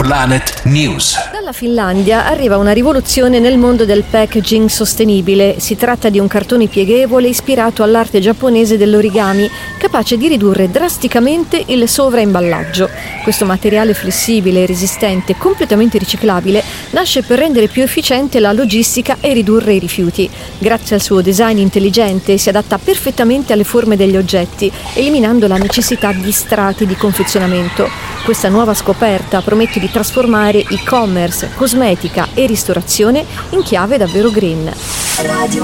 Planet News. Dalla Finlandia arriva una rivoluzione nel mondo del packaging sostenibile. Si tratta di un cartone pieghevole ispirato all'arte giapponese dell'origami, capace di ridurre drasticamente il sovraimballaggio. Questo materiale flessibile, resistente e completamente riciclabile nasce per rendere più efficiente la logistica e ridurre i rifiuti. Grazie al suo design intelligente si adatta perfettamente alle forme degli oggetti, eliminando la necessità di strati di confezionamento. Questa nuova scoperta promette di trasformare e-commerce, cosmetica e ristorazione in chiave davvero green.